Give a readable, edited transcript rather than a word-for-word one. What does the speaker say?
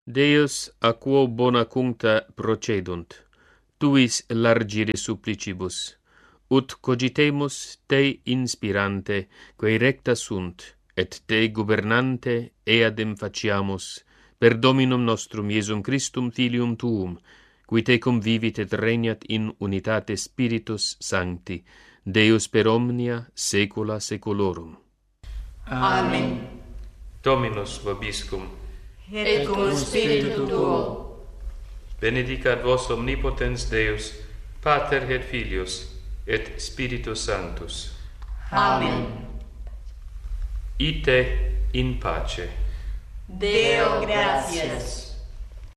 Deus a quo bona cuncta procedunt, tuis largire supplicibus, ut cogitemus te inspirante, quae recta sunt, et te governante eadem faciamus, per Dominum nostrum Iesum Christum Filium Tuum, qui te convivit et regnat in unitate Spiritus Sancti, Deus per omnia saecula saeculorum. Amen. Dominus vobiscum. Et cum spiritu tuo. Benedicat vos omnipotens Deus, Pater et Filius, et Spiritus Sanctus. Amen. Ite in pace. Deo gratias.